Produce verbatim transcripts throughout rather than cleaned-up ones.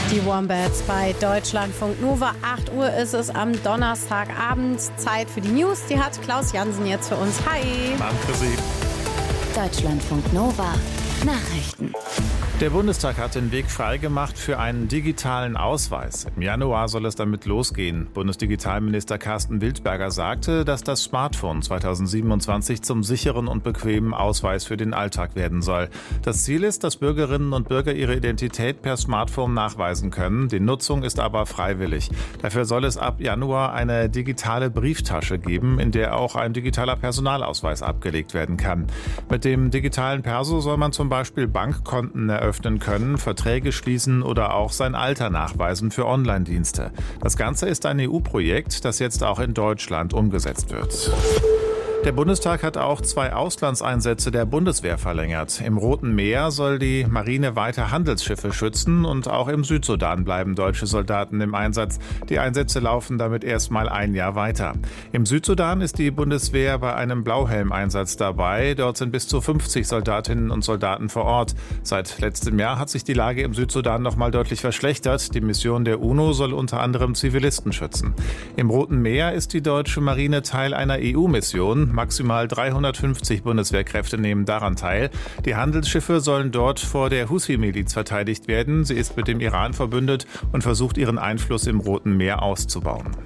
Die Wombats bei Deutschlandfunk Nova. acht Uhr ist es am Donnerstagabend. Zeit für die News. Die hat Klaus Jansen jetzt für uns. Hi. Danke Sie. Deutschlandfunk Nova. Nachrichten. Der Bundestag hat den Weg freigemacht für einen digitalen Ausweis. Im Januar soll es damit losgehen. Bundesdigitalminister Carsten Wildberger sagte, dass das Smartphone zweitausendsiebenundzwanzig zum sicheren und bequemen Ausweis für den Alltag werden soll. Das Ziel ist, dass Bürgerinnen und Bürger ihre Identität per Smartphone nachweisen können. Die Nutzung ist aber freiwillig. Dafür soll es ab Januar eine digitale Brieftasche geben, in der auch ein digitaler Personalausweis abgelegt werden kann. Mit dem digitalen Perso soll man zum Beispiel Bankkonten eröffnen. öffnen können, Verträge schließen oder auch sein Alter nachweisen für Online-Dienste. Das Ganze ist ein E U-Projekt, das jetzt auch in Deutschland umgesetzt wird. Der Bundestag hat auch zwei Auslandseinsätze der Bundeswehr verlängert. Im Roten Meer soll die Marine weiter Handelsschiffe schützen und auch im Südsudan bleiben deutsche Soldaten im Einsatz. Die Einsätze laufen damit erst mal ein Jahr weiter. Im Südsudan ist die Bundeswehr bei einem Blauhelm-Einsatz dabei. Dort sind bis zu fünfzig Soldatinnen und Soldaten vor Ort. Seit letztem Jahr hat sich die Lage im Südsudan noch mal deutlich verschlechtert. Die Mission der UNO soll unter anderem Zivilisten schützen. Im Roten Meer ist die deutsche Marine Teil einer E U-Mission. Maximal dreihundertfünfzig Bundeswehrkräfte nehmen daran teil. Die Handelsschiffe sollen dort vor der Huthi-Miliz verteidigt werden. Sie ist mit dem Iran verbündet und versucht, ihren Einfluss im Roten Meer auszubauen.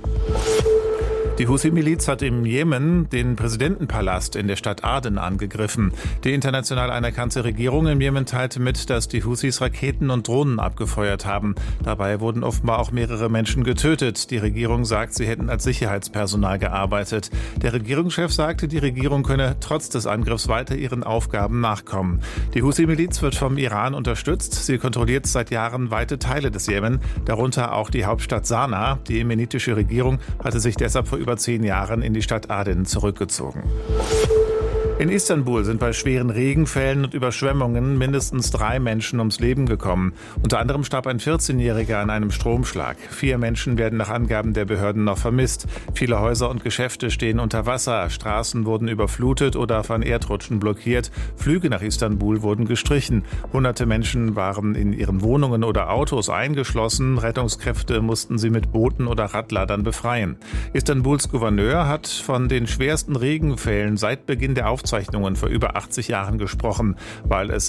Die Huthi-Miliz hat im Jemen den Präsidentenpalast in der Stadt Aden angegriffen. Die international anerkannte Regierung im Jemen teilte mit, dass die Huthis Raketen und Drohnen abgefeuert haben. Dabei wurden offenbar auch mehrere Menschen getötet. Die Regierung sagt, sie hätten als Sicherheitspersonal gearbeitet. Der Regierungschef sagte, die Regierung könne trotz des Angriffs weiter ihren Aufgaben nachkommen. Die Huthi-Miliz wird vom Iran unterstützt. Sie kontrolliert seit Jahren weite Teile des Jemen, darunter auch die Hauptstadt Sanaa. Die jemenitische Regierung hatte sich deshalb vor über zehn Jahren in die Stadt Aden zurückgezogen. In Istanbul sind bei schweren Regenfällen und Überschwemmungen mindestens drei Menschen ums Leben gekommen. Unter anderem starb ein vierzehnjähriger an einem Stromschlag. Vier Menschen werden nach Angaben der Behörden noch vermisst. Viele Häuser und Geschäfte stehen unter Wasser. Straßen wurden überflutet oder von Erdrutschen blockiert. Flüge nach Istanbul wurden gestrichen. Hunderte Menschen waren in ihren Wohnungen oder Autos eingeschlossen. Rettungskräfte mussten sie mit Booten oder Radladern befreien. Istanbuls Gouverneur hat von den schwersten Regenfällen seit Beginn der Aufzeichnungen vor über achtzig Jahren gesprochen, weil es